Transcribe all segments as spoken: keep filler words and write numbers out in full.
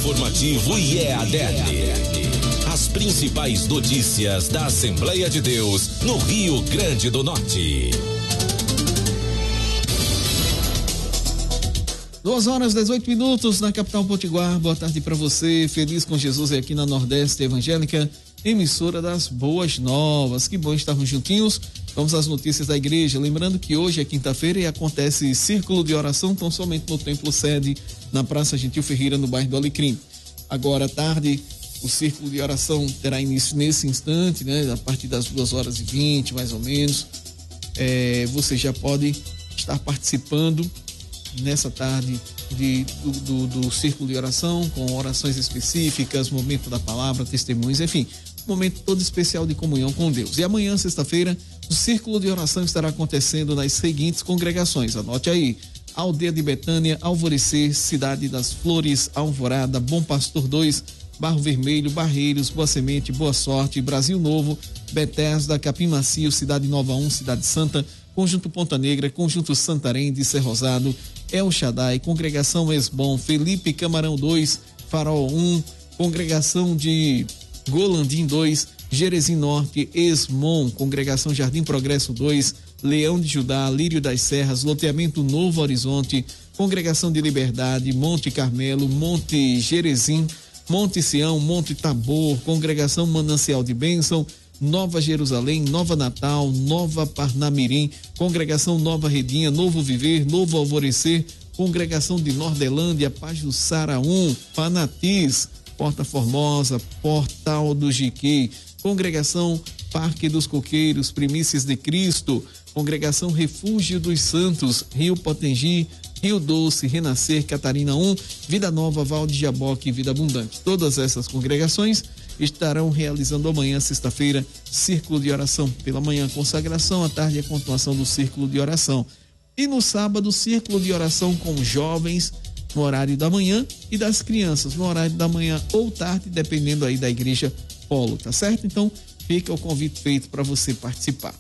Informativo I E A D E R N. As principais notícias da Assembleia de Deus no Rio Grande do Norte. Duas horas, dezoito minutos na capital potiguar. Boa tarde para você. Feliz com Jesus aqui na Nordeste Evangélica, emissora das Boas Novas. Que bom estarmos juntinhos. Vamos às notícias da igreja. Lembrando que hoje é quinta-feira e acontece círculo de oração tão somente no Templo Sede, na Praça Gentil Ferreira, no bairro do Alecrim. Agora à tarde, o círculo de oração terá início nesse instante, né? A partir das duas horas e vinte, mais ou menos. É, você já pode estar participando nessa tarde de, do, do, do círculo de oração, com orações específicas, momento da palavra, testemunhos, enfim, momento todo especial de comunhão com Deus. E amanhã, sexta-feira, o círculo de oração estará acontecendo nas seguintes congregações. Anote aí: Aldeia de Betânia, Alvorecer, Cidade das Flores, Alvorada, Bom Pastor dois, Barro Vermelho, Barreiros, Boa Semente, Boa Sorte, Brasil Novo, Betesda, Capim Macio, Cidade Nova um, Cidade Santa, Conjunto Ponta Negra, Conjunto Santarém de Ser Rosado, El Shaddai, Congregação Esbom, Felipe Camarão dois, Farol um, Congregação de Golandim dois, Jerezim Norte, Esmon, Congregação Jardim Progresso dois, Leão de Judá, Lírio das Serras, Loteamento Novo Horizonte, Congregação de Liberdade, Monte Carmelo, Monte Jerezim, Monte Sião, Monte Tabor, Congregação Manancial de Bênção, Nova Jerusalém, Nova Natal, Nova Parnamirim, Congregação Nova Redinha, Novo Viver, Novo Alvorecer, Congregação de Nordelândia, Pajuçara um, Panatis, Porta Formosa, Portal do Jiquei, Congregação Parque dos Coqueiros, Primícias de Cristo, Congregação Refúgio dos Santos, Rio Potengi, Rio Doce, Renascer, Catarina um, Vida Nova, Val de Jaboque e Vida Abundante. Todas essas congregações estarão realizando amanhã, sexta-feira, círculo de oração. Pela manhã, consagração, à tarde, a continuação do círculo de oração. E no sábado, círculo de oração com jovens, no horário da manhã, e das crianças, no horário da manhã ou tarde, dependendo aí da igreja polo, tá certo? Então, fica o convite feito para você participar.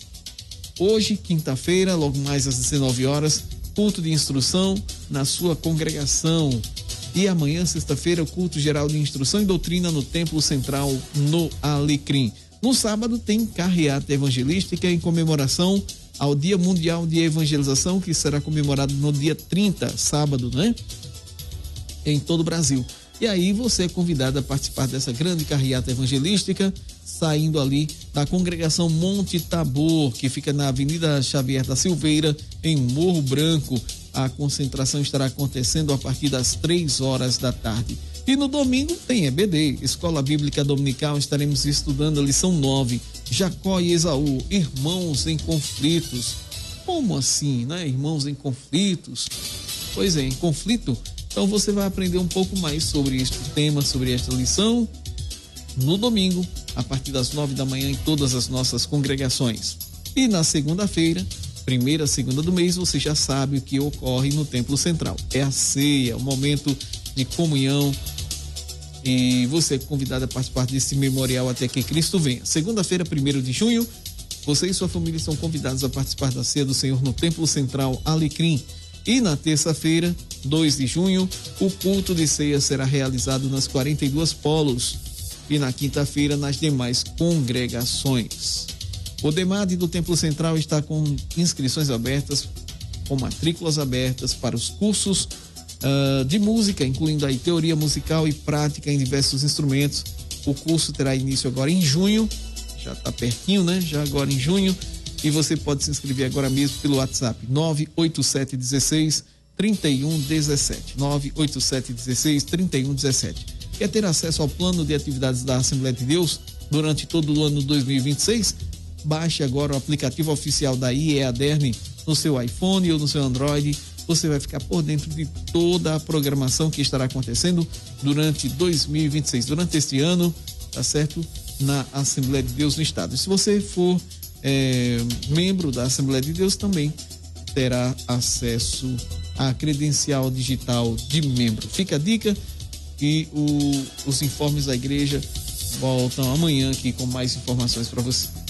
Hoje, quinta-feira, logo mais às dezenove horas, culto de instrução na sua congregação. E amanhã, sexta-feira, o culto geral de instrução e doutrina no Templo Central, no Alecrim. No sábado, tem carreata evangelística em comemoração ao Dia Mundial de Evangelização, que será comemorado no dia trinta, sábado, né? Em todo o Brasil. E aí você é convidado a participar dessa grande carreata evangelística, saindo ali da congregação Monte Tabor, que fica na Avenida Xavier da Silveira, em Morro Branco. A concentração estará acontecendo a partir das três horas da tarde. E no domingo tem E B D, Escola Bíblica Dominical. Estaremos estudando a lição nove, Jacó e Esaú, irmãos em conflitos. Como assim, né? Irmãos em conflitos? Pois é, em conflito. Então você vai aprender um pouco mais sobre este tema, sobre esta lição, no domingo, a partir das nove da manhã, em todas as nossas congregações. E na segunda-feira, primeira, segunda do mês, você já sabe o que ocorre no Templo Central. É a ceia, o momento de comunhão, e você é convidado a participar desse memorial até que Cristo venha. Segunda-feira, primeiro de junho, você e sua família são convidados a participar da ceia do Senhor no Templo Central Alecrim. E na terça-feira, dois de junho, o culto de ceia será realizado nas quarenta e duas polos e na quinta-feira nas demais congregações. O DEMAD do Templo Central está com inscrições abertas, com matrículas abertas para os cursos uh, de música, incluindo aí teoria musical e prática em diversos instrumentos. O curso terá início agora em junho, já está pertinho, né? Já agora em junho. E você pode se inscrever agora mesmo pelo WhatsApp nove oito sete um seis, três um um sete, nove oito sete um seis, três um um sete. Quer ter acesso ao plano de atividades da Assembleia de Deus durante todo o ano dois mil e vinte e seis? Baixe agora o aplicativo oficial da I E A D E R N no seu iPhone ou no seu Android. Você vai ficar por dentro de toda a programação que estará acontecendo durante dois mil e vinte e seis, durante este ano, tá certo? Na Assembleia de Deus no Estado. E se você for É, membro da Assembleia de Deus, também terá acesso à credencial digital de membro. Fica a dica, e o, os informes da igreja voltam amanhã aqui com mais informações para você.